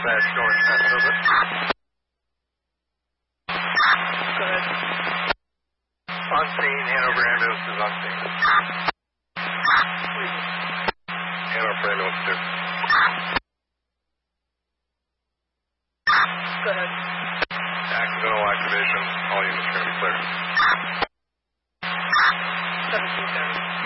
dispatch going to visit. Go ahead. On scene, Hanover ambulance is on scene. Hanover ambulance 2. Go ahead. Accidental activation, all units are going to be clear. 1730.